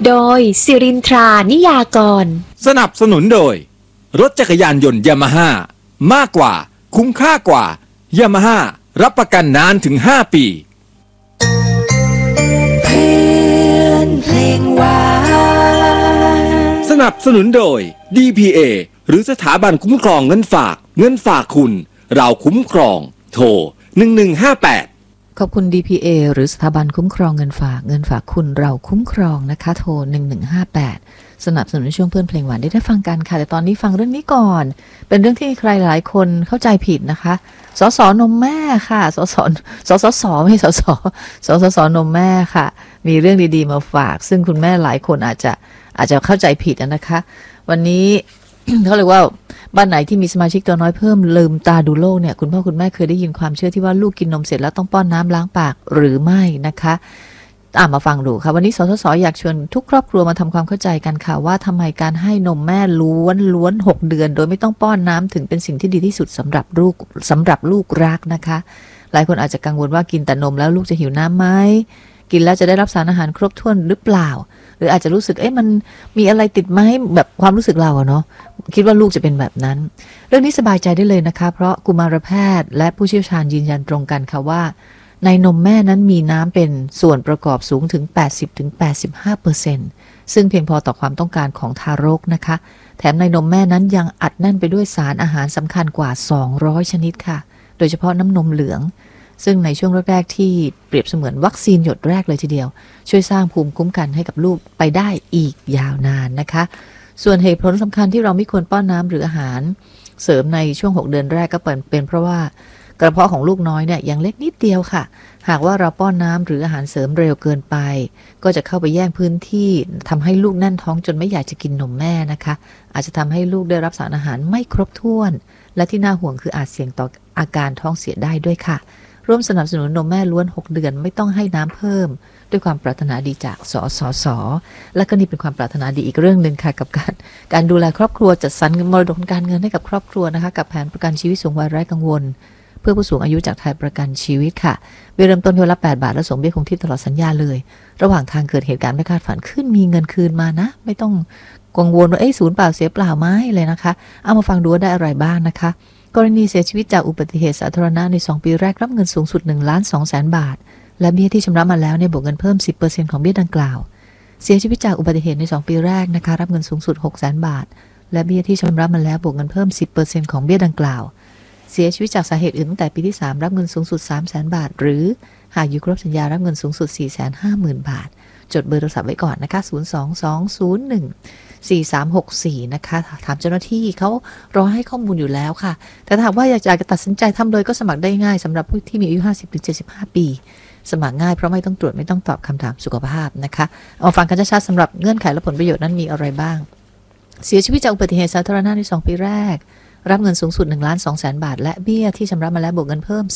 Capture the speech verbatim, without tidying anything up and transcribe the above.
โดยสิรินทรานิยากรสนับสนุนโดยรถจักรยานยนต์ยามาฮ่ามากกว่าคุ้มค่ากว่ายามาฮ่ารับประกันนานถึงห้าปีเพื่อนเพลงหวานสนับสนุนโดย ดี พี เอ หรือสถาบันคุ้มครองเงินฝากเงินฝากคุณเราคุ้มครองโทรหนึ่งหนึ่งห้าแปดขอบคุณ ดี พี เอ หรือสถาบันคุ้มครองเงินฝากเงินฝากคุณเราคุ้มครองนะคะโทรหนึ่งหนึ่งห้าแปดสนับสนุนช่วงเพื่อนเพลงหวานได้ได้ฟังกันค่ะแต่ตอนนี้ฟังเรื่องนี้ก่อนเป็นเรื่องที่ใครหลายคนเข้าใจผิดนะคะสสนมแม่ค่ะสสสสสไม่สสสสสนมแม่ค่ะมีเรื่องดีๆมาฝากซึ่งคุณแม่หลายคนอาจจะอาจจะเข้าใจผิดนะคะวันนี้ เขาเรียกว่าบ้านไหนที่มีสมาชิกตัวน้อยเพิ่มลืมตาดูโลกเนี่ยคุณพ่อคุณแม่เคยได้ยินความเชื่อที่ว่าลูกกินนมเสร็จแล้วต้องป้อนน้ำล้างปากหรือไม่นะคะอ่ามาฟังดูค่ะวันนี้สสสอยากชวนทุกครอบครัวมาทำความเข้าใจกันค่ะว่าทำไมการให้นมแม่ล้วนล้วนหกเดือนโดยไม่ต้องป้อนน้ำถึงเป็นสิ่งที่ดีที่สุดสำหรับลูกสำหรับลูกรักนะคะหลายคนอาจจะกังวลว่ากินแต่นมแล้วลูกจะหิวน้ำไหมกินแล้วจะได้รับสารอาหารครบถ้วนหรือเปล่าหรืออาจจะรู้สึกเอ๊ะมันมีอะไรติดไหมแบบความรู้สึกเราอะเนาะคิดว่าลูกจะเป็นแบบนั้นเรื่องนี้สบายใจได้เลยนะคะเพราะกุมารแพทย์และผู้เชี่ยวชาญยืนยันตรงกันค่ะว่าในนมแม่นั้นมีน้ำเป็นส่วนประกอบสูงถึง แปดสิบถึงแปดสิบห้าเปอร์เซ็นต์ ซึ่งเพียงพอต่อความต้องการของทารกนะคะแถมในนมแม่นั้นยังอัดแน่นไปด้วยสารอาหารสำคัญกว่าสองร้อยชนิดค่ะโดยเฉพาะน้ำนมเหลืองซึ่งในช่วงแรกๆที่เปรียบเสมือนวัคซีนหยดแรกเลยทีเดียวช่วยสร้างภูมิคุ้มกันให้กับลูกไปได้อีกยาวนานนะคะส่วนเหตุผลสำคัญที่เราไม่ควรป้อนน้ำหรืออาหารเสริมในช่วงหกเดือนแรกก็เป็นเป็นเพราะว่ากระเพาะของลูกน้อยเนี่ยยังเล็กนิดเดียวค่ะหากว่าเราป้อนน้ำหรืออาหารเสริมเร็วเกินไปก็จะเข้าไปแย่งพื้นที่ทำให้ลูกแน่นท้องจนไม่อยากจะกินนมแม่นะคะอาจจะทำให้ลูกได้รับสารอาหารไม่ครบถ้วนและที่น่าห่วงคืออาจเสี่ยงต่ออาการท้องเสียได้ด้วยค่ะร่วมสนับสนุนนมแม่ล้วนหกเดือนไม่ต้องให้น้ำเพิ่มด้วยความปรารถนาดีจากสสสและก็นี่เป็นความปรารถนาดีอีกเรื่องนึงค่ะกับการการดูแลครอบครัวจัดสรรมรดกการเงินให้กับครอบครัวนะคะกับแผนประกันชีวิตสูงวัยไร้กังวลเพื่อผู้สูงอายุจากไทยประกันชีวิตค่ะเบี้ยเริ่มต้นเดือนละแปดบาทและส่งเบี้ยคงที่ตลอดสัญญาเลยระหว่างทางเกิดเหตุการณ์ไม่คาดฝันขึ้นมีเงินคืนมานะไม่ต้องกังวลว่าเอ้ยศูนย์เปล่าเสียเปล่าไหมเลยนะคะเอามาฟังดูว่าได้อะไรบ้างนะคะกรณีเสียชีวิตจากอุบัติเหตุสาธารณะในสองปีแรกรับเงินสูงสุดหนึ่งล้านสองแสนบาทและเบี้ยที่ชำระมาแล้วเนี่ยบวกเงินเพิ่ม สิบเปอร์เซ็นต์ ของเบี้ยดังกล่าวเสียชีวิตจากอุบัติเหตุในสองปีแรกนะคะรับเงินสูงสุด หกแสนบาทและเบี้ยที่ชำระมาแล้วบวกเงินเพิ่ม สิบเปอร์เซ็นต์ ของเบี้ยดังกล่าวเสียชีวิตจากสาเหตุอื่นตั้งแต่ปีที่สามรับเงินสูงสุด สามแสนบาทหรือหากอยู่ครบสัญญารับเงินสูงสุด สี่แสนห้าหมื่นบาทจดเบอร์โทรศัพท์ไว้ก่อนนะคะศูนย์ สอง สอง ศูนย์ หนึ่ง สี่ สาม หก สี่นะคะถามเจ้าหน้าที่เขารอให้ข้อมูลอยู่แล้วค่ะแต่ถ้าหากว่าอยากจะตัดสินใจทำเลยก็สมัครได้ง่ายสำหรับผู้ที่มีอายุ ห้าสิบถึงเจ็ดสิบห้า ปีสมัครง่ายเพราะไม่ต้องตรวจไม่ต้องตอบคำถามสุขภาพนะคะเอาฟังกันชัดๆสำหรับเงื่อนไขและผลประโยชน์นั้นมีอะไรบ้างเสียชีวิตจากอุบัติเหตุสาธารณะในสองปีแรกรับเงินสูงสุดหนึ่งล้านสองแสนบาทและเบี้ยที่ชำระมาแล้วบวกเงินเพิ่ม